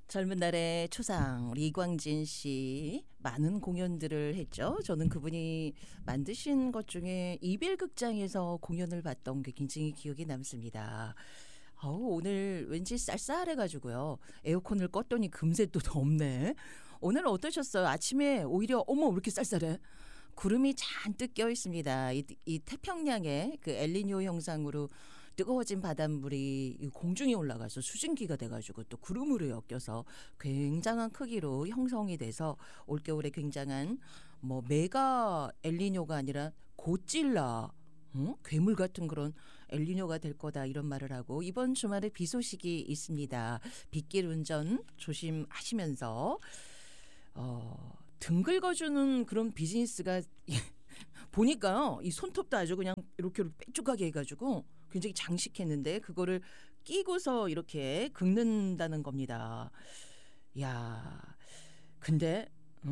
젊은 날의 초상 우리 이광진 씨 많은 공연들을 했죠. 저는 그분이 만드신 것 중에 이빌극장에서 공연을 봤던 게 굉장히 기억에 남습니다. 오늘 왠지 쌀쌀해가지고요. 에어컨을 껐더니 금세 또 덥네. 오늘 어떠셨어요? 아침에 오히려 어머 왜 이렇게 쌀쌀해? 구름이 잔뜩 껴 있습니다. 이 태평양의 그 엘니뇨 현상으로 뜨거워진 바닷물이 이 공중에 올라가서 수증기가 돼가지고 또 구름으로 엮여서 굉장한 크기로 형성이 돼서 올겨울에 굉장한 뭐 메가 엘니뇨가 아니라 고찔라 괴물 같은 그런 엘니뇨가 될 거다 이런 말을 하고 이번 주말에 비 소식이 있습니다. 빗길 운전 조심하시면서 등 긁어주는 그런 비즈니스가 보니까요. 이 손톱도 아주 그냥 이렇게 빼쭉하게 해가지고 굉장히 장식했는데 그거를 끼고서 이렇게 긁는다는 겁니다. 야, 근데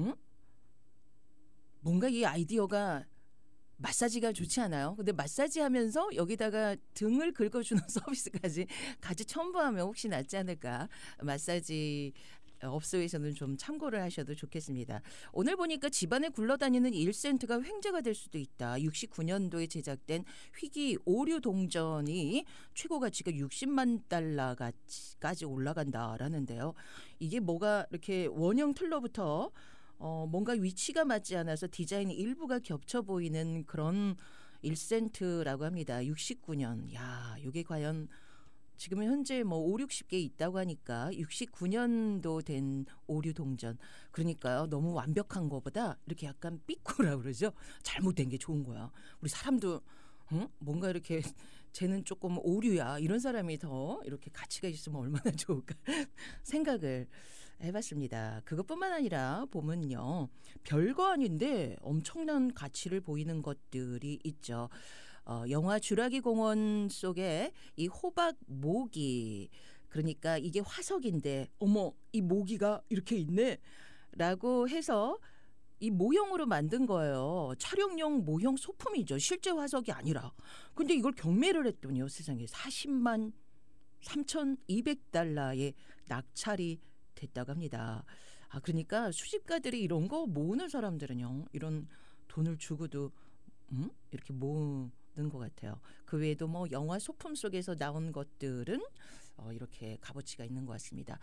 뭔가 이 아이디어가 마사지가 좋지 않아요? 근데 마사지 하면서 여기다가 등을 긁어주는 서비스까지 같이 첨부하면 혹시 낫지 않을까. 마사지 업소에서는 좀 참고를 하셔도 좋겠습니다. 오늘 보니까 집안에 굴러다니는 1센트가 횡재가 될 수도 있다. 69년도에 제작된 희귀 오류 동전이 최고 가치가 60만 달러까지 올라간다라는데요. 이게 뭐가 이렇게 원형 틀로부터 뭔가 위치가 맞지 않아서 디자인 일부가 겹쳐 보이는 그런 1센트라고 합니다. 69년. 야, 이게 과연 지금 현재 뭐 5, 60개 있다고 하니까 69년도 된 오류 동전. 그러니까요. 너무 완벽한 거보다 이렇게 약간 삐꾸라 그러죠. 잘못된 게 좋은 거야. 우리 사람도 뭔가 이렇게 쟤는 조금 오류야. 이런 사람이 더 이렇게 가치가 있으면 얼마나 좋을까 생각을 해봤습니다. 그것뿐만 아니라 보면요. 별거 아닌데 엄청난 가치를 보이는 것들이 있죠. 영화 주라기 공원 속에 이 호박 모기 그러니까 이게 화석인데 어머 이 모기가 이렇게 있네 라고 해서 이 모형으로 만든 거예요. 촬영용 모형 소품이죠. 실제 화석이 아니라. 근데 이걸 경매를 했더니요. 세상에 40만 3,200달러에 낙찰이 됐다고 합니다. 그러니까 수집가들이 이런 거 모으는 사람들은요. 이런 돈을 주고도 이렇게 모으는 것 같아요. 그 외에도 뭐 영화 소품 속에서 나온 것들은 이렇게 값어치가 있는 것 같습니다.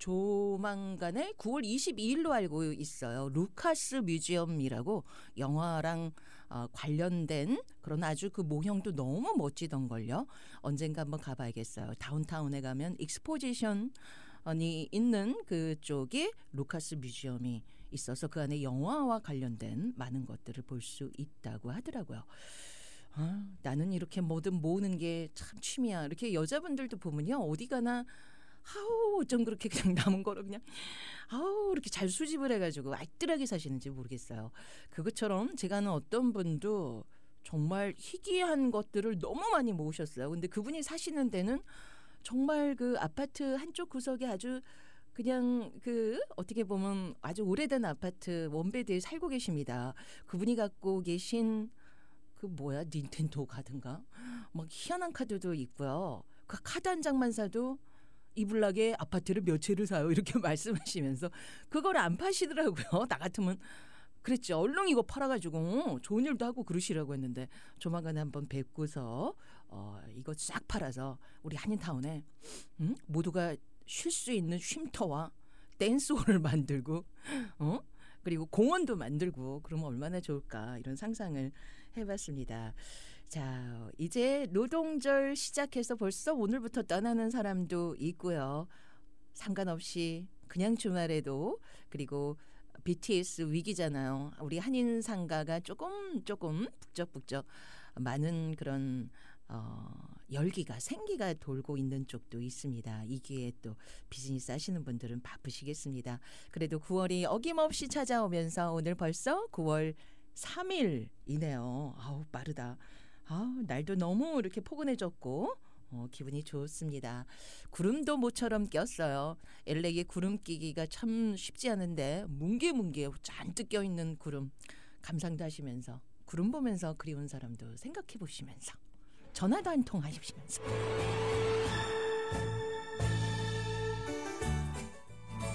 조만간에 9월 22일로 알고 있어요. 루카스 뮤지엄이라고 영화랑 관련된 그런 아주 그 모형도 너무 멋지던걸요. 언젠가 한번 가봐야겠어요. 다운타운에 가면 익스포지션이 있는 그쪽에 루카스 뮤지엄이 있어서 그 안에 영화와 관련된 많은 것들을 볼 수 있다고 하더라고요. 나는 이렇게 뭐든 모으는 게 참 취미야. 이렇게 여자분들도 보면요. 어디 가나 어쩜 그렇게 그냥 남은 거로 그냥 이렇게 잘 수집을 해가지고 알뜰하게 사시는지 모르겠어요. 그것처럼 제가 아는 어떤 분도 정말 희귀한 것들을 너무 많이 모으셨어요. 근데 그분이 사시는 데는 정말 그 아파트 한쪽 구석에 아주 그냥 그 어떻게 보면 아주 오래된 아파트 원베드에 살고 계십니다. 그분이 갖고 계신 그 뭐야 닌텐도 카드인가? 막 희한한 카드도 있고요. 그 카드 한 장만 사도 이불나게 아파트를 몇 채를 사요. 이렇게 말씀하시면서 그걸 안 파시더라고요. 나 같으면 그랬죠. 얼른 이거 팔아가지고 좋은 일도 하고 그러시라고 했는데 조만간에 한번 뵙고서 이거 싹 팔아서 우리 한인타운에 모두가 쉴 수 있는 쉼터와 댄스홀을 만들고 그리고 공원도 만들고 그러면 얼마나 좋을까 이런 상상을 해봤습니다. 자, 이제 노동절 시작해서 벌써 오늘부터 떠나는 사람도 있고요. 상관없이 그냥 주말에도 그리고 BTS 위기잖아요. 우리 한인 상가가 조금 북적북적 많은 그런 열기가 생기가 돌고 있는 쪽도 있습니다. 이 기회에 또 비즈니스 하시는 분들은 바쁘시겠습니다. 그래도 9월이 어김없이 찾아오면서 오늘 벌써 9월 3일이네요. 빠르다. 날도 너무 이렇게 포근해졌고 기분이 좋습니다. 구름도 모처럼 꼈어요. LA에 구름 끼기가 참 쉽지 않은데 뭉게뭉게 잔뜩 껴있는 구름 감상도 하시면서 구름 보면서 그리운 사람도 생각해 보시면서 전화도 한 통 하시면서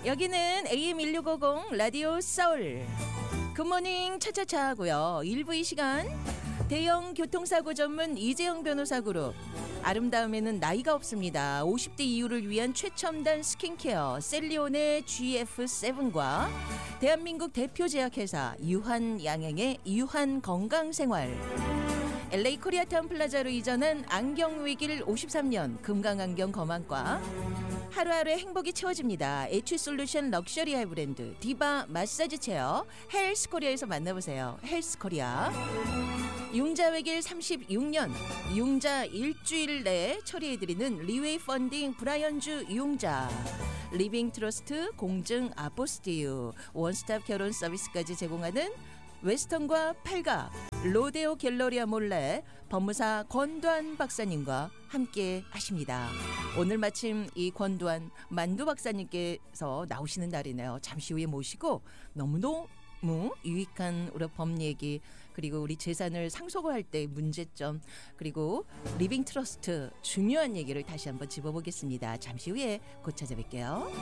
여기는 AM1650 라디오 서울. 굿모닝 차차차 하고요. 1부 이 시간 대형 교통사고 전문 이재영 변호사 그룹. 아름다움에는 나이가 없습니다. 50대 이후를 위한 최첨단 스킨케어 셀리온의 GF7과 대한민국 대표 제약회사 유한양행의 유한건강생활, LA 코리아타운 플라자로 이전한 안경위길 53년 금강안경 검안과 하루하루의 행복이 채워집니다. H솔루션 럭셔리할 브랜드 디바 마사지 체어 헬스코리아에서 만나보세요. 헬스코리아. 융자외길 36년 융자 일주일 내에 처리해드리는 리웨이 펀딩 브라이언주 융자, 리빙 트러스트 공증 아포스티유, 원스톱 결혼 서비스까지 제공하는 웨스턴과 팔가 로데오 갤러리아 몰래 법무사 권도한 박사님과 함께 하십니다. 오늘 마침 이 권도한 만두 박사님께서 나오시는 날이네요. 잠시 후에 모시고 너무너무 유익한 우리 법 얘기, 그리고 우리 재산을 상속을 할 때 문제점, 그리고 리빙 트러스트 중요한 얘기를 다시 한번 짚어보겠습니다. 잠시 후에 곧 찾아뵐게요.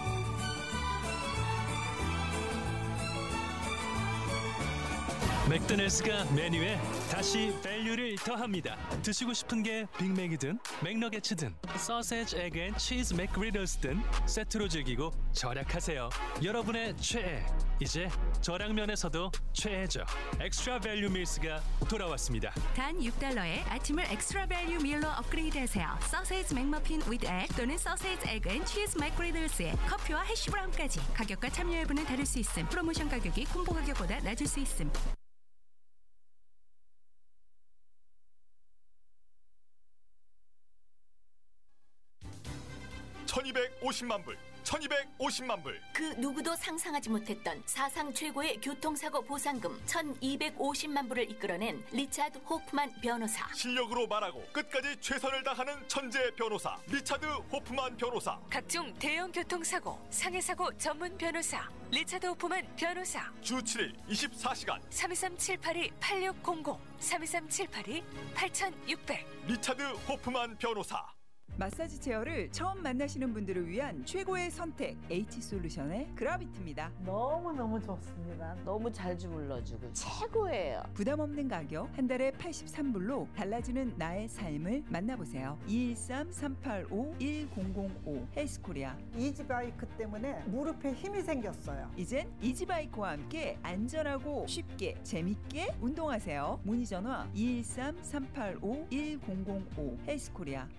맥도날드가 메뉴에 다시 밸류를 더합니다. 드시고 싶은 게 빅맥이든 맥너게츠든 소세지 에그 앤 치즈 맥그리들스든 세트로 즐기고 절약하세요. 여러분의 최애, 이제 저량면에서도 최애죠. 엑스트라 밸류 밀스가 돌아왔습니다. 단 $6에 아침을 엑스트라 밸류 밀로 업그레이드하세요. 소세지 맥머핀 with egg 또는 소세지 에그 앤 치즈 맥그리들스에 커피와 해시브라운까지. 가격과 참여 여부는 다를 수 있음. 프로모션 가격이 콤보 가격보다 낮을 수 있음. 1250만 불, 1250만 불. 그 누구도 상상하지 못했던 사상 최고의 교통사고 보상금 1250만 불을 이끌어낸 리차드 호프만 변호사. 실력으로 말하고 끝까지 최선을 다하는 천재 변호사 리차드 호프만 변호사. 각종 대형 교통사고, 상해사고 전문 변호사 리차드 호프만 변호사. 주 7일 24시간 323-782-8600 323-782-8600 리차드 호프만 변호사. 마사지 체어를 처음 만나시는 분들을 위한 최고의 선택, H솔루션의 그라비트입니다. 너무너무 좋습니다. 너무 잘 주물러주고 최고예요. 부담 없는 가격, 한 달에 83불로 달라지는 나의 삶을 만나보세요. 213-385-1005 헬스코리아. 이지바이크 때문에 무릎에 힘이 생겼어요. 이젠 이지바이크와 함께 안전하고 쉽게 재밌게 운동하세요. 문의 전화 213-385-1005 헬스코리아.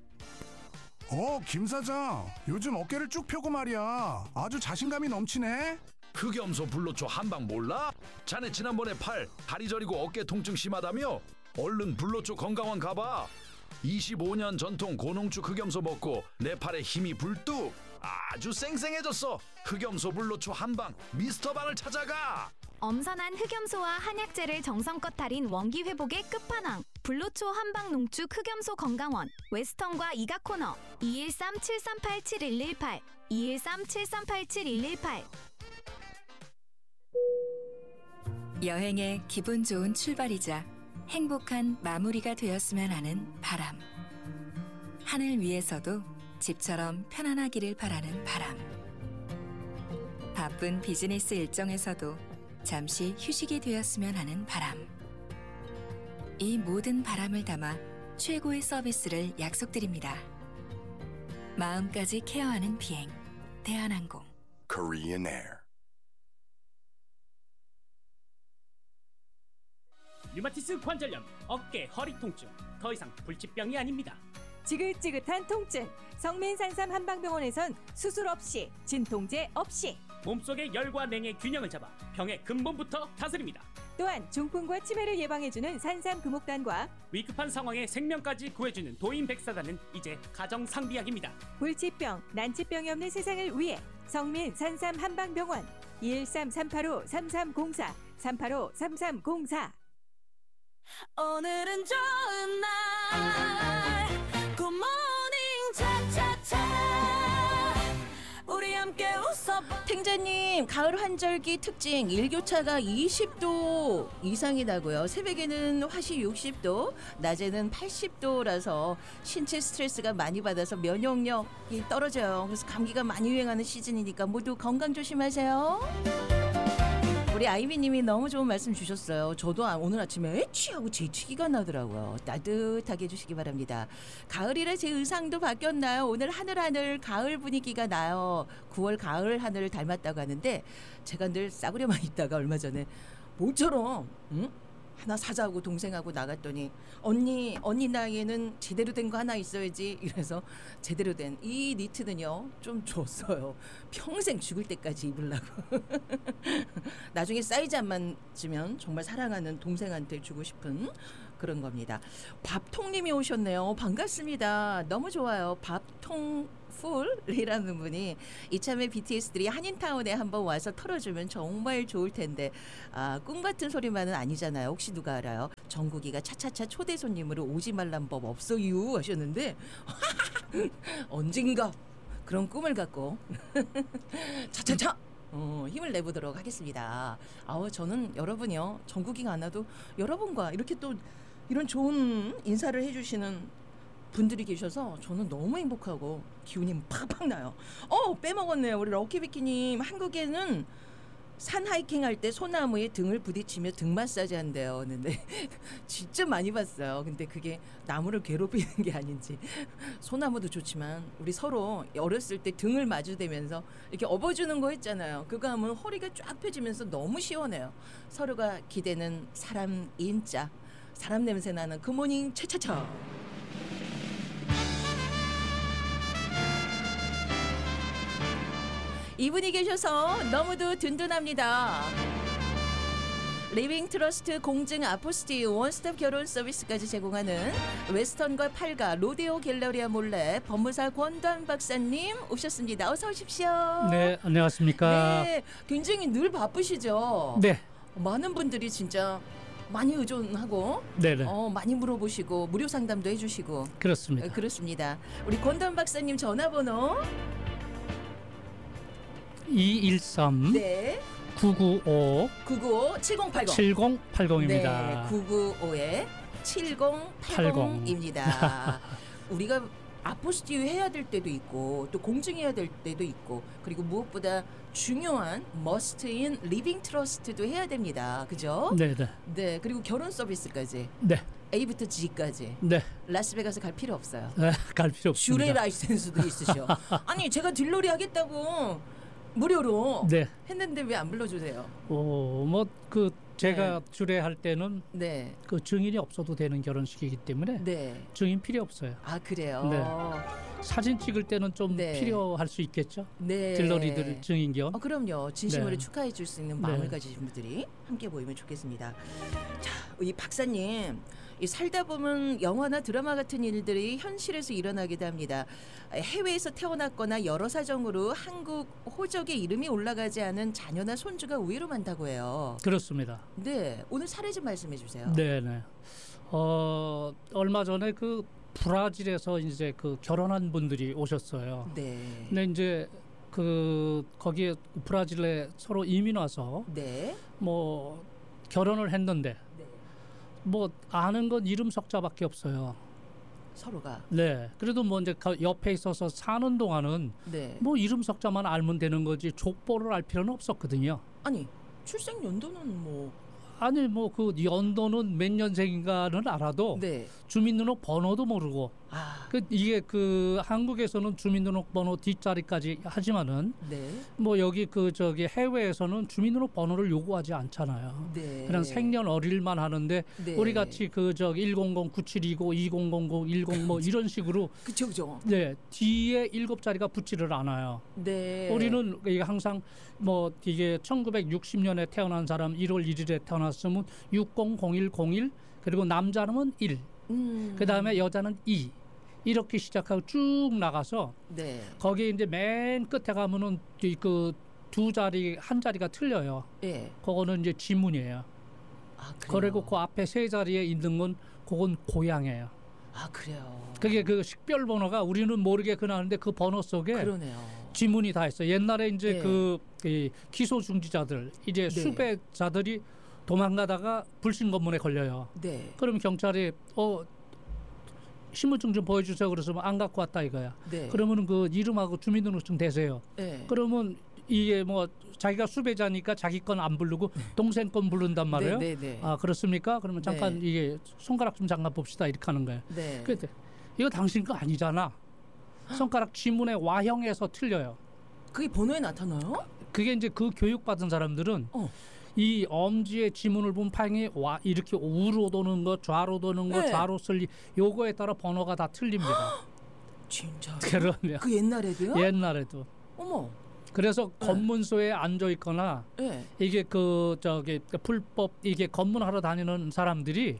김 사장, 요즘 어깨를 쭉 펴고 말이야. 아주 자신감이 넘치네. 흑염소 불로초 한방 몰라? 자네 지난번에 다리 저리고 어깨 통증 심하다며? 얼른 불로초 건강원 가봐. 25년 전통 고농축 흑염소 먹고 내 팔에 힘이 불뚝, 아주 쌩쌩해졌어. 흑염소 불로초 한방 미스터방을 찾아가. 엄선한 흑염소와 한약재를 정성껏 달인 원기 회복의 끝판왕, 불로초 한방 농축 흑염소 건강원, 웨스턴과 이가코너. 213-738-7118 213-738-7118. 여행의 기분 좋은 출발이자 행복한 마무리가 되었으면 하는 바람. 하늘 위에서도 집처럼 편안하기를 바라는 바람. 바쁜 비즈니스 일정에서도 잠시 휴식이 되었으면 하는 바람. 이 모든 바람을 담아 최고의 서비스를 약속드립니다. 마음까지 케어하는 비행, 대한항공. Korean Air. 류마티스 관절염, 어깨, 허리 통증, 더 이상 불치병이 아닙니다. 지긋지긋한 통증, 성민산삼 한방병원에선 수술 없이, 진통제 없이 몸속의 열과 냉의 균형을 잡아 병의 근본부터 다스립니다. 또한 중풍과 치매를 예방해주는 산삼 금옥단과 위급한 상황에 생명까지 구해주는 도인백사단은 이제 가정상비약입니다. 불치병, 난치병이 없는 세상을 위해 성민 산삼 한방병원 213-385-3304 385-3304. 오늘은 좋은 날 굿모닝 차차차 우리 함께 웃어봐. 생자님, 가을 환절기 특징 일교차가 20도 이상이다고요. 새벽에는 화씨 60도, 낮에는 80도라서 신체 스트레스가 많이 받아서 면역력이 떨어져요. 그래서 감기가 많이 유행하는 시즌이니까 모두 건강 조심하세요. 우리 아이미님이 너무 좋은 말씀 주셨어요. 저도 오늘 아침에 에취하고 재채기가 나더라고요. 따뜻하게 해주시기 바랍니다. 가을이라 제 의상도 바뀌었나요? 오늘 하늘 가을 분위기가 나요. 9월 가을 하늘을 닮았다고 하는데 제가 늘 싸구려만 있다가 얼마 전에 모처럼 하나 사자고 동생하고 나갔더니 언니 나이에는 제대로 된 거 하나 있어야지. 이래서 제대로 된 이 니트는요 좀 줬어요. 평생 죽을 때까지 입으려고. 나중에 사이즈 안 맞으면 정말 사랑하는 동생한테 주고 싶은 그런 겁니다. 밥통님이 오셨네요. 반갑습니다. 너무 좋아요. 밥통 풀이라는 분이 이참에 BTS들이 한인타운에 한번 와서 털어주면 정말 좋을 텐데 꿈 같은 소리만은 아니잖아요. 혹시 누가 알아요? 정국이가 차차차 초대 손님으로 오지 말란 법 없어요 하셨는데 언젠가 그런 꿈을 갖고 차차차 힘을 내보도록 하겠습니다. 저는 여러분이요 정국이가 안 와도 여러분과 이렇게 또 이런 좋은 인사를 해주시는 분들이 계셔서 저는 너무 행복하고 기운이 팍팍 나요. 빼먹었네요. 우리 럭키비키님, 한국에는 산 하이킹 할 때 소나무에 등을 부딪히며 등 마사지 한대요. 근데 진짜 많이 봤어요. 근데 그게 나무를 괴롭히는 게 아닌지. 소나무도 좋지만 우리 서로 어렸을 때 등을 마주대면서 이렇게 업어주는 거 했잖아요. 그거 하면 허리가 쫙 펴지면서 너무 시원해요. 서로가 기대는 사람 인자, 사람 냄새 나는 굿모닝 차차차. 이분이 계셔서 너무도 든든합니다. 리빙 트러스트 공증 아포스티 원스톱 결혼 서비스까지 제공하는 웨스턴과 팔가 로데오 갤러리아 몰래 법무사 권단 박사님 오셨습니다. 어서 오십시오. 네, 안녕하십니까. 네, 굉장히 늘 바쁘시죠. 네. 많은 분들이 진짜 많이 의존하고 많이 물어보시고 무료 상담도 해주시고 그렇습니다. 그렇습니다. 우리 권단 박사님 전화번호 213 네. 995 7080입니다. 네, 995에 7080입니다. 우리가 아포스티유 해야 될 때도 있고 또 공증해야 될 때도 있고 그리고 무엇보다 중요한 머스트인 리빙 트러스트도 해야 됩니다. 그죠? 네. 네, 그리고 결혼 서비스까지. 네. A부터 G까지. 네. 라스베가스 갈 필요 없어요. 갈 필요 없습니다. 슈레 라이센스도 있으셔. 아니 제가 딜러리 하겠다고 무료로 했는데 왜 안 불러주세요? 제가 주례할 때는 네. 그 증인이 없어도 되는 결혼식이기 때문에 증인 필요 없어요. 아 그래요? 네. 사진 찍을 때는 좀 필요할 수 있겠죠. 딜러리들 증인 겸. 그럼요. 진심으로 축하해 줄 수 있는 마음을 가지신 분들이 함께 모이면 좋겠습니다. 자, 이 박사님. 이 살다 보면 영화나 드라마 같은 일들이 현실에서 일어나기도 합니다. 해외에서 태어났거나 여러 사정으로 한국 호적에 이름이 올라가지 않은 자녀나 손주가 의외로 많다고 해요. 그렇습니다. 네, 오늘 사례 좀 말씀해 주세요. 네네. 얼마 전에 그 브라질에서 이제 그 결혼한 분들이 오셨어요. 네. 근데 이제 그 거기에 브라질에 서로 이민 와서 뭐 결혼을 했는데. 뭐 아는 건 이름 석자밖에 없어요. 서로가. 네. 그래도 뭐 이제 옆에 있어서 사는 동안은 뭐 이름 석자만 알면 되는 거지 족보를 알 필요는 없었거든요. 아니 출생 연도는 뭐 아니 뭐 그 연도는 몇 년생인가는 알아도 주민등록번호도 모르고 이게 그 한국에서는 주민등록번호 뒷자리까지 하지만은 뭐 여기 그 저기 해외에서는 주민등록번호를 요구하지 않잖아요. 그냥 생년월일만 하는데 우리 같이 그 저기 1009729 2000 10 뭐 이런 식으로 그죠. 네 뒤에 7자리가 붙지를 않아요. 우리는 이게 항상 뭐 이게 1960년에 태어난 사람 1월 1일에 태어났으면 600101 그리고 남자는 1 그다음에 여자는 2 이렇게 시작하고 쭉 나가서 거기에 이제 맨 끝에 가면은 그 두 자리 한 자리가 틀려요. 그거는 이제 지문이에요. 그리고 그 앞에 세 자리에 있는 건 그건 고향이에요. 아 그래요. 그게 그 식별 번호가 우리는 모르게 그나는데 그 번호 속에 지문이 다 있어요. 옛날에 이제 이 기소 중지자들 이제 수배자들이 도망가다가 불신 검문에 걸려요. 네. 그럼 경찰이 신분증 좀 보여주세요. 그래서 안 갖고 왔다 이거야. 네. 그러면은 그 이름하고 주민등록증 대세요. 네. 그러면 이게 뭐 자기가 수배자니까 자기 건 안 부르고 동생 건 부른단 말이에요. 네. 아 그렇습니까? 그러면 잠깐 이게 손가락 좀 잠가 봅시다 이렇게 하는 거예요. 네. 그때 이거 당신 거 아니잖아. 손가락 지문의 와형에서 틀려요. 그게 번호에 나타나요? 그게 이제 그 교육받은 사람들은 이 엄지의 지문을 보면 파행이 이렇게 우로 도는 거, 좌로 도는 거, 좌로 쓸리 요거에 따라 번호가 다 틀립니다. 진짜? 그러면 그 옛날에도요? 옛날에도. 어머. 그래서 검문소에 앉아 있거나 이게 그 저기 불법 이게 검문하러 다니는 사람들이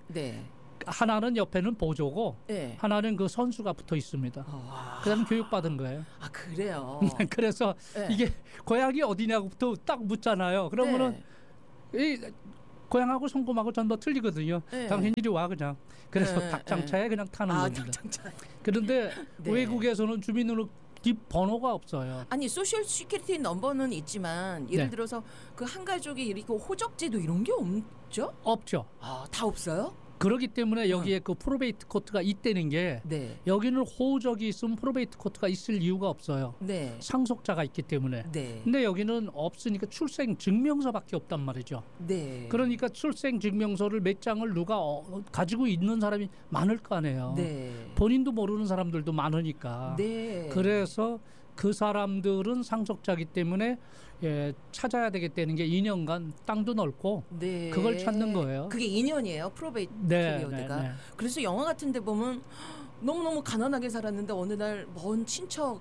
하나는 옆에는 보조고 하나는 그 선수가 붙어 있습니다. 그다음 교육받은 거예요. 아 그래요. 그래서 이게 고향이 어디냐고부터 딱 묻잖아요. 그러면은 이 고향하고 송금하고 전부 틀리거든요. 당신 이리 와 그냥. 그래서 닭장차에 그냥 타는 겁니다. 닭장차. 그런데 외국에서는 주민등록 번호가 없어요. 아니 소셜 시큐리티 넘버는 있지만 예를 들어서 그 한 가족이 이렇게 호적제도 이런 게 없죠? 없죠. 다 없어요? 그렇기 때문에 여기에 그 프로베이트 코트가 있다는 게 여기는 호적이 있으면 프로베이트 코트가 있을 이유가 없어요. 상속자가 있기 때문에. 근데 여기는 없으니까 출생 증명서밖에 없단 말이죠. 그러니까 출생 증명서를 몇 장을 누가 가지고 있는 사람이 많을 거 아니에요. 본인도 모르는 사람들도 많으니까. 그래서 그 사람들은 상속자이기 때문에 찾아야 되겠다는 게 2년간 땅도 넓고 그걸 찾는 거예요. 그게 2년이에요. 프로베이트 피리어드가. 그래서 영화 같은 데 보면 너무너무 가난하게 살았는데 어느 날 먼 친척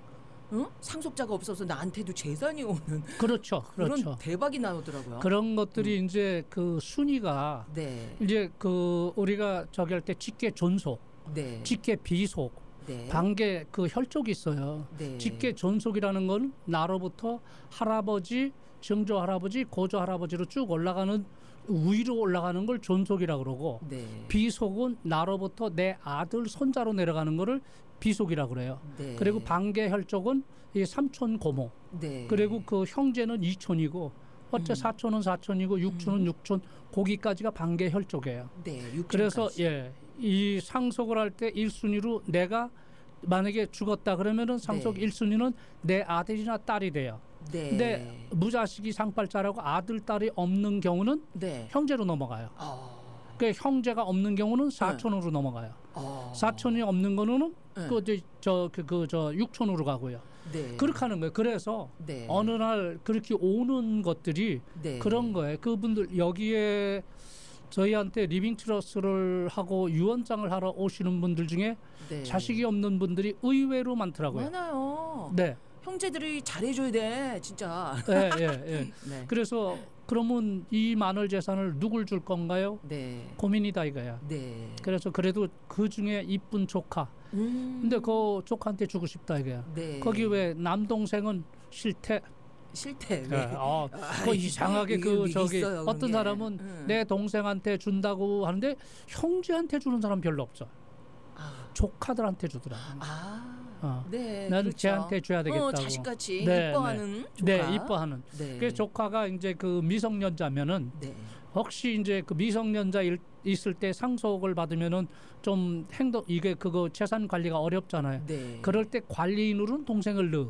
상속자가 없어서 나한테도 재산이 오는 그렇죠. 그런 대박이 나오더라고요. 그런 것들이 이제 그 순위가 이제 그 우리가 저기 할 때 직계 존속, 직계 비속 반계 그 혈족이 있어요. 직계 존속이라는 건 나로부터 할아버지, 증조 할아버지, 고조 할아버지로 쭉 올라가는 위로 올라가는 걸 존속이라고 그러고 비속은 나로부터 내 아들, 손자로 내려가는 거를 비속이라고 그래요. 그리고 반계 혈족은 이 삼촌, 고모. 그리고 그 형제는 이촌이고 어째 사촌은 사촌이고 육촌은 육촌, 거기까지가 반계 혈족이에요. 그래서 이 상속을 할 때 1순위로 내가 만약에 죽었다 그러면은 상속 1순위는 내 아들이나 딸이 돼요. 근데 무자식이 상팔자라고 아들, 딸이 없는 경우는 형제로 넘어가요. 그 형제가 없는 경우는 사촌으로 넘어가요. 사촌이 없는 거는 저 육촌으로 가고요. 그렇게 하는 거예요. 그래서 어느 날 그렇게 오는 것들이 그런 거예요. 그분들 여기에 저희한테 리빙 트러스를 하고 유언장을 하러 오시는 분들 중에 자식이 없는 분들이 의외로 많더라고요. 많아요. 형제들이 잘해줘야 돼, 진짜. 그래서 그러면 이 많은 재산을 누굴 줄 건가요? 고민이다 이거야. 그래서 그래도 그 중에 이쁜 조카. 근데 그 조카한테 주고 싶다 이거야. 거기 왜 남동생은 싫대. 그 이상하게 그 저기 있어요, 어떤 사람은 내 동생한테 준다고 하는데 형제한테 주는 사람 별로 없어. 조카들한테 주더라. 나는 그렇죠. 쟤한테 줘야 되겠다고. 자식같이 이뻐하는 조카. 이뻐하는. 그래서 조카가 이제 그 미성년자면은 혹시 이제 그 미성년자 있을 때 상속을 받으면은 좀 이게 그거 재산 관리가 어렵잖아요. 그럴 때 관리인으로는 동생을 넣어.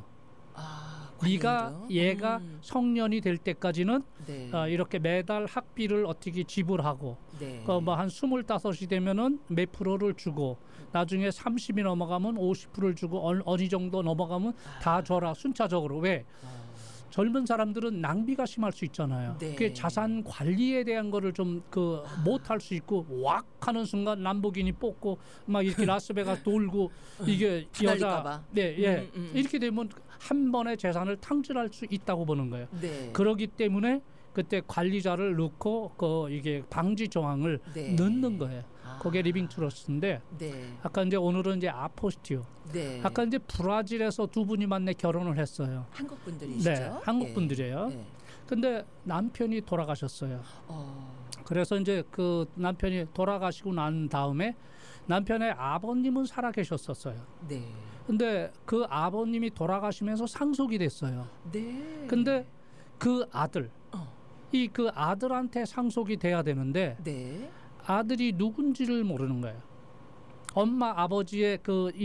얘가 성년이 될 때까지는 이렇게 매달 학비를 어떻게 지불하고 뭐 한 25이 되면은 몇 프로를 주고 나중에 30이 넘어가면 50%를 주고 어느 정도 넘어가면 다 줘라 순차적으로. 왜? 젊은 사람들은 낭비가 심할 수 있잖아요. 그 자산 관리에 대한 거를 좀 그 못할 수 있고 왁 하는 순간 람보기니 뽑고 막 이렇게 라스베가스 돌고 이게 여자 이렇게 되면 한 번에 재산을 탕진할 수 있다고 보는 거예요. 그렇기 때문에 그때 관리자를 넣고 이게 방지 조항을 넣는 거예요. 그게 리빙 트러스인데 아까 이제 오늘은 이제 아포스티오. 아까 이제 브라질에서 두 분이 만나 결혼을 했어요. 한국 분들이시죠? 한국 분들이에요. 근데 남편이 돌아가셨어요. 그래서 이제 그 남편이 돌아가시고 난 다음에 남편의 아버님은 살아 계셨었어요. 근데 그 아버님이 돌아가시면서 상속이 됐어요. 네. 근데 그 아들, 이 그 아들한테 상속이 돼야 되는데 네. 아들이 누군지를 모르는 거예요. 엄마 아버지의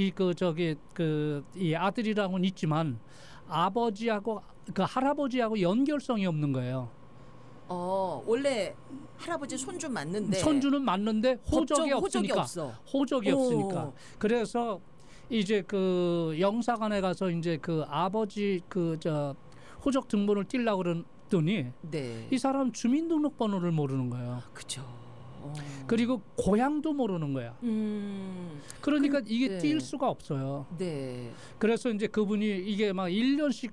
이 아들이라고는 있지만 아버지하고 그 할아버지하고 연결성이 없는 거예요. 원래 할아버지 손주 맞는데 손주는 맞는데 호적이 호적이 없으니까. 그래서 이제 그 영사관에 가서 이제 그 아버지 호적 등본을 띄려고 그랬더니 네. 이 사람 주민등록번호를 모르는 거예요. 그렇죠. 그리고 고향도 모르는 거야. 그러니까 이게 네. 뛸 수가 없어요. 네. 그래서 이제 그분이 이게 막 1년씩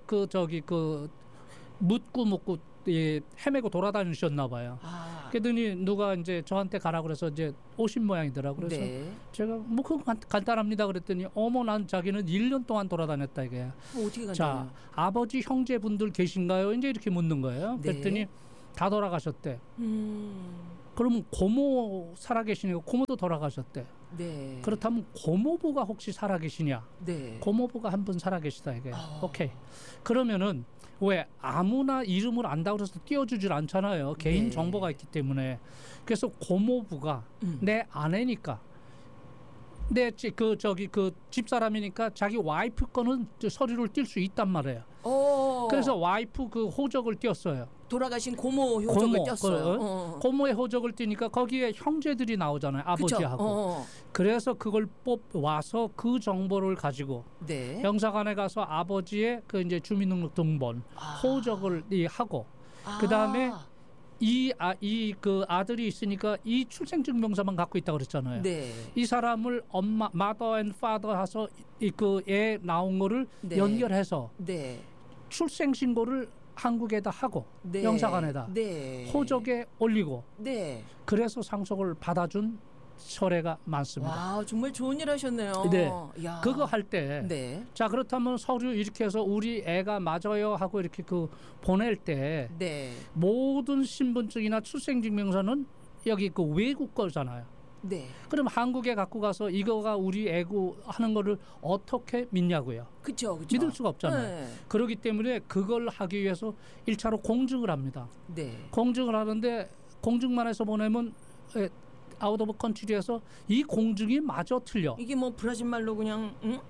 묻고 헤매고 돌아다니셨나 봐요. 그랬더니 누가 이제 저한테 가라 그래서 이제 오신 모양이더라고요. 그래서 네. 제가 뭐 그거 간단합니다 그랬더니 어머 난 자기는 1년 동안 돌아다녔다 이게. 어떻게 간다고요? 자, 아버지 형제분들 계신가요? 이제 이렇게 묻는 거예요. 네. 그랬더니 다 돌아가셨대. 그러면 고모 살아계시니까 고모도 돌아가셨대. 네. 그렇다면 고모부가 혹시 살아계시냐? 네. 고모부가 한 분 살아계시다 이게. 오케이. 그러면은 왜 아무나 이름을 안다고 해서 띄워주질 않잖아요. 개인 네. 정보가 있기 때문에. 그래서 고모부가 내 아내니까 내 그 집사람이니까 자기 와이프 거는 서류를 띌 수 있단 말이에요. 그래서 와이프 그 호적을 띄었어요. 돌아가신 고모 호적을 띄었어요. 고모의 호적을 띄니까 거기에 형제들이 나오잖아요. 아버지하고. 그래서 그걸 뽑아서 그 정보를 가지고 네. 영사관에 가서 아버지의 그 이제 주민등록등본 호적을 하고 그 다음에 그 아들이 있으니까 이 출생증명서만 갖고 있다고 그랬잖아요. 네. 이 사람을 엄마, mother and father 해서 그 애 나온 거를 네. 연결해서 네. 출생신고를 한국에다 하고 네. 영사관에다 네. 호적에 올리고 네. 그래서 상속을 받아준 사례가 많습니다. 와, 정말 좋은 일 하셨네요. 네. 야. 그거 할 때 네. 자 그렇다면 서류 이렇게 해서 우리 애가 맞아요 하고 이렇게 보낼 때 네. 모든 신분증이나 출생증명서는 여기 그 외국 거잖아요. 네. 그럼 한국에 갖고 가서 이거가 우리 애고 하는 거를 어떻게 믿냐고요. 그렇죠. 믿을 수가 없잖아요. 네. 그렇기 때문에 그걸 하기 위해서 1차로 공증을 합니다. 네. 공증을 하는데 공증만 해서 보내면 아웃 오브 컨트리에서 이 공증이 마저 틀려. 이게 뭐 브라질 말로 그냥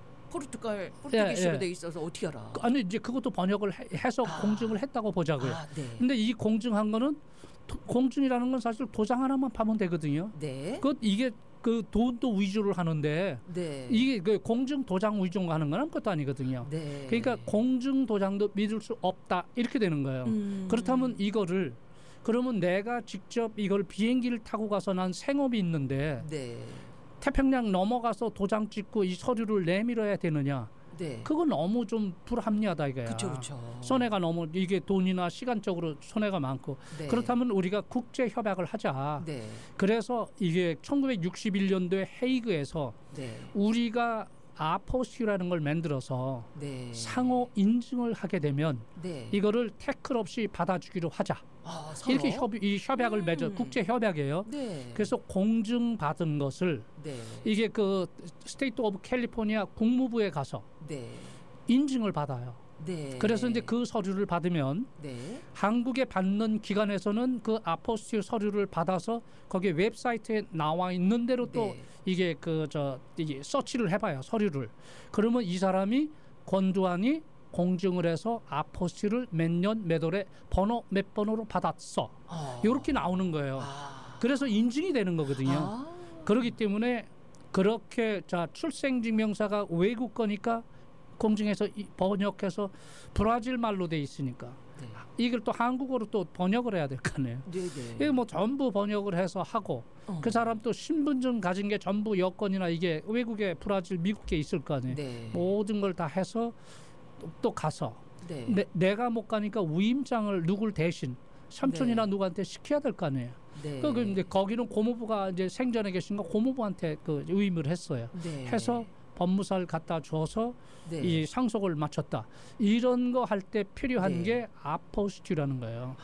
포르투기스로 돼 있어서 어떻게 알아? 아니 이제 그것도 번역을 해서 공증을 했다고 보자고요. 네. 근데 이 공증한 거는 공증이라는 건 사실 도장 하나만 파면 되거든요. 네. 이게 그 돈도 위조를 하는데 네. 이게 그 공증 도장 위조하는 건 아무것도 아니거든요. 네. 그러니까 공증 도장도 믿을 수 없다 이렇게 되는 거예요. 그렇다면 이거를 그러면 내가 직접 이걸 비행기를 타고 가서 난 생업이 있는데 네. 태평양 넘어가서 도장 찍고 이 서류를 내밀어야 되느냐? 네. 그건 너무 좀 불합리하다 이거야. 그렇죠. 손해가 너무 이게 돈이나 시간적으로 손해가 많고 네. 그렇다면 우리가 국제 협약을 하자. 네. 그래서 이게 1961년도에 헤이그에서 네. 우리가 아포스티라는 걸 만들어서 네. 상호 인증을 하게 되면 네. 이거를 태클 없이 받아주기로 하자. 이렇게 이 협약을 맺어 국제 협약이에요. 네. 그래서 공증 받은 것을 네. 이게 그 스테이트 오브 캘리포니아 국무부에 가서 네. 인증을 받아요. 네. 그래서 이제 그 서류를 받으면 네. 한국에 받는 기관에서는 그 아포스틸 서류를 받아서 거기 웹사이트에 나와 있는 대로 또 네. 이게 이게 서치를 해봐요 서류를. 그러면 이 사람이 권두환이 공증을 해서 아포스틸을 몇 년 몇 월에 번호 몇 번호로 받았어. 이렇게 나오는 거예요. 그래서 인증이 되는 거거든요. 그렇기 때문에 그렇게 출생증명서가 외국 거니까 공증해서 번역해서 브라질 말로 돼 있으니까 네. 이걸 또 한국어로 또 번역을 해야 될 거 아니에요. 이게 뭐 전부 번역을 해서 하고 그 사람 또 신분증 가진 게 전부 여권이나 이게 외국에 브라질 미국에 있을 거 아니에요. 네. 모든 걸 다 해서 또 가서 네. 내가 못 가니까 위임장을 누굴 대신 삼촌이나 네. 누구한테 시켜야 될 거 아니에요. 네. 근데 거기는 고모부가 이제 생전에 계신 거 고모부한테 그 위임을 했어요. 네. 해서 법무사를 갖다 줘서 네. 이 상속을 마쳤다. 이런 거 할 때 필요한 네. 게 아포스티라는 거예요.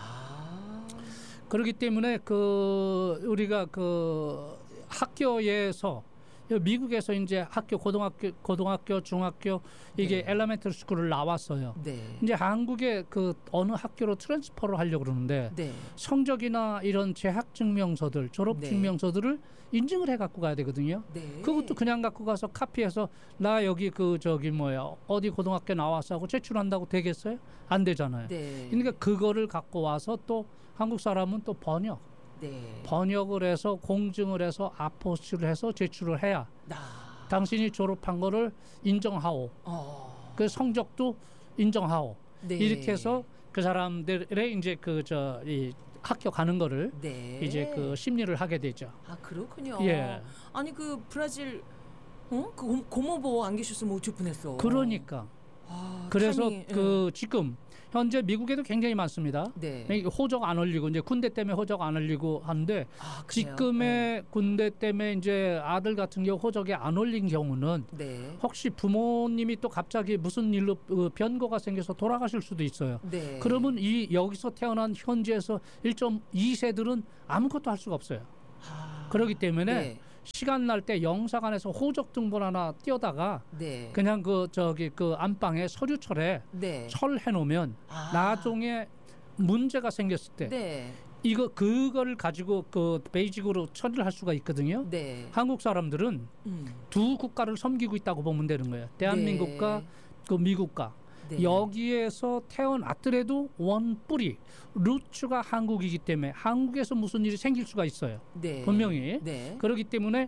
그렇기 때문에 우리가 학교에서 미국에서 이제 고등학교, 중학교 이게 엘레멘터리 스쿨을 나왔어요. 이제 한국의 그 어느 학교로 트랜스퍼를 하려고 그러는데 성적이나 이런 재학 증명서들, 졸업 증명서들을 인증을 해 갖고 가야 되거든요. 그것도 그냥 갖고 가서 카피해서 나 여기 그 저기 뭐야 어디 고등학교 나와서 하고 제출한다고 되겠어요? 안 되잖아요. 그러니까 그거를 갖고 와서 또 한국 사람은 또 번역을 해서 공증을 해서 아포스틸을 해서 제출을 해야 당신이 졸업한 거를 인정하오. 그 성적도 인정하오. 이렇게 해서 그 사람들의 이제 이 학교 가는 거를 이제 그 심리를 하게 되죠. 아 그렇군요. 예. 아니 그 브라질 그 고모보 안 계셨으면 어쩔 뻔했어. 그러니까. 그래서 그 지금 현재 미국에도 굉장히 많습니다. 호적 안 올리고 이제 군대 때문에 호적 안 올리고 하는데 지금의 군대 때문에 이제 아들 같은 경우 호적에 안 올린 경우는 혹시 부모님이 또 갑자기 무슨 일로 변고가 생겨서 돌아가실 수도 있어요. 그러면 이 여기서 태어난 현지에서 1.2세들은 아무것도 할 수가 없어요. 그렇기 때문에 시간 날 때 영사관에서 호적 등본 하나 띄어다가 그냥 그 안방에 서류철에 철해 놓으면 나중에 문제가 생겼을 때 그거를 가지고 그 베이직으로 처리를 할 수가 있거든요. 한국 사람들은 두 국가를 섬기고 있다고 보면 되는 거예요. 대한민국과 그 미국과. 여기에서 태어났더라도 원뿌리 루츠가 한국이기 때문에 한국에서 무슨 일이 생길 수가 있어요. 분명히. 그렇기 때문에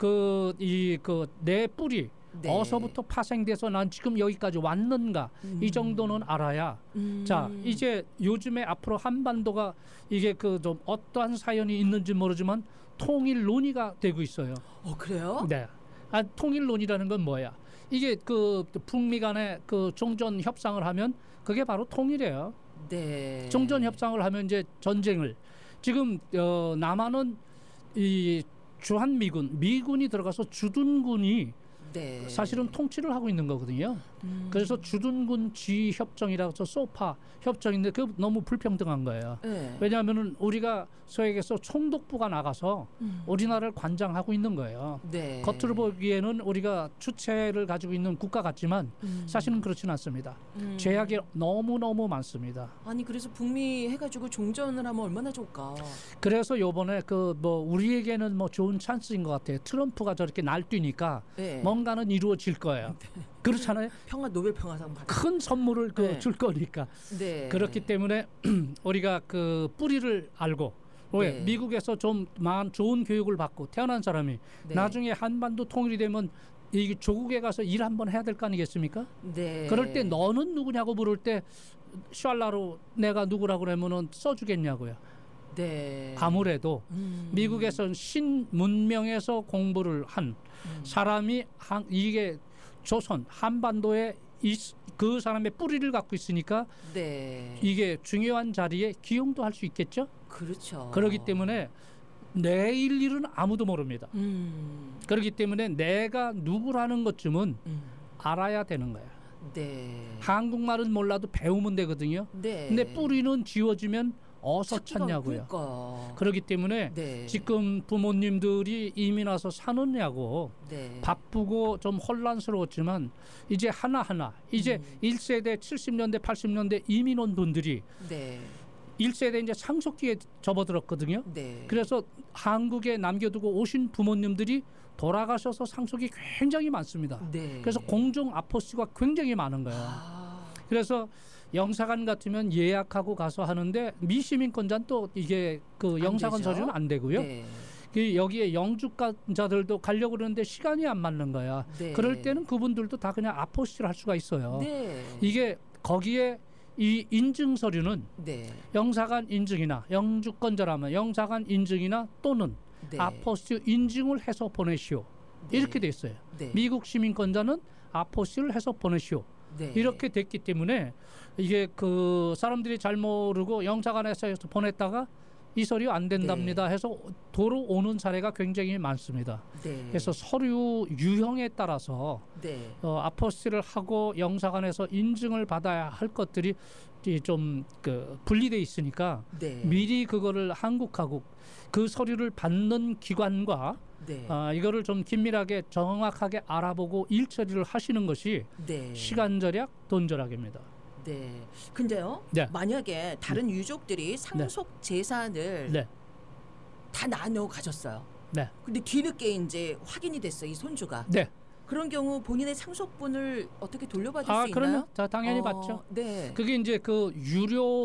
내 뿌리 어서부터 파생돼서 난 지금 여기까지 왔는가 이 정도는 알아야. 자 이제 요즘에 앞으로 한반도가 이게 좀 어떠한 사연이 있는지 모르지만 통일 논의가 되고 있어요. 그래요? 네. 통일 논의라는 건 뭐야? 이게 그 북미 간의 그 종전 협상을 하면 그게 바로 통일이에요. 종전 협상을 하면 이제 전쟁을 지금 남한은 이 주한미군이 들어가서 주둔군이 사실은 통치를 하고 있는 거거든요. 그래서 주둔군 지휘협정이라고 해서 소파 협정인데 그 너무 불평등한 거예요. 왜냐하면은 우리가 서해에서 총독부가 나가서 우리나라를 관장하고 있는 거예요. 겉으로 보기에는 우리가 주체를 가지고 있는 국가 같지만 사실은 그렇지는 않습니다. 제약이 너무너무 많습니다. 아니 그래서 북미 해가지고 종전을 하면 얼마나 좋을까. 그래서 요번에 우리에게는 좋은 찬스인 것 같아요. 트럼프가 저렇게 날뛰니까 뭔가는 이루어질 거예요. 그렇잖아요. 노벨 평화상 큰 선물을 줄 거니까. 그렇기 때문에 우리가 그 뿌리를 알고 왜 미국에서 좀 좋은 교육을 받고 태어난 사람이 나중에 한반도 통일이 되면 이 조국에 가서 일 한번 해야 될 거 아니겠습니까? 그럴 때 너는 누구냐고 물을 때 샬라로 내가 누구라고 그러면은 써주겠냐고요. 아무래도 미국에서는 신문명에서 공부를 한 사람이 이게 조선 한반도에 그 사람의 뿌리를 갖고 있으니까 이게 중요한 자리에 기용도 할 수 있겠죠. 그렇죠. 그렇기 때문에 내일 일은 아무도 모릅니다. 그렇기 때문에 내가 누구라는 것쯤은 알아야 되는 거야. 한국말은 몰라도 배우면 되거든요. 근데 뿌리는 지워지면 어서 찾냐고요. 그렇기 때문에 지금 부모님들이 이민 와서 사느냐고 바쁘고 좀 혼란스러웠지만 이제 하나하나 이제 1세대 70년대 80년대 이민 온 분들이 1세대 이제 상속기에 접어들었거든요. 그래서 한국에 남겨두고 오신 부모님들이 돌아가셔서 상속이 굉장히 많습니다. 그래서 공중 아포스가 굉장히 많은 거예요. 그래서 영사관 같으면 예약하고 가서 하는데 미시민권자는 또 이게 그 영사관 서류는 안 되고요. 여기에 영주권자들도 가려고 그러는데 시간이 안 맞는 거야. 그럴 때는 그분들도 다 그냥 아포스틸 할 수가 있어요. 이게 거기에 이 인증 서류는 영사관 인증이나 영주권자라면 영사관 인증이나 또는 아포스틸 인증을 해서 보내시오. 이렇게 돼 있어요. 미국 시민권자는 아포스틸을 해서 보내시오. 이렇게 됐기 때문에 이게 그 사람들이 잘 모르고 영사관에서 보냈다가 이 서류 안 된답니다 해서 도로 오는 사례가 굉장히 많습니다. 그래서 서류 유형에 따라서 아포스틸을 하고 영사관에서 인증을 받아야 할 것들이 좀 분리돼 있으니까 미리 그거를 한국하고 그 서류를 받는 기관과 이거를 좀 긴밀하게 정확하게 알아보고 일 처리를 하시는 것이 시간 절약, 돈 절약입니다. 네. 근데요. 만약에 다른 유족들이 상속 재산을 다 나눠 가졌어요. 근데 뒤늦게 이제 확인이 됐어, 이 손주가. 그런 경우 본인의 상속분을 어떻게 돌려받을 수 있나요? 그러면 당연히 받죠. 그게 이제 그 유료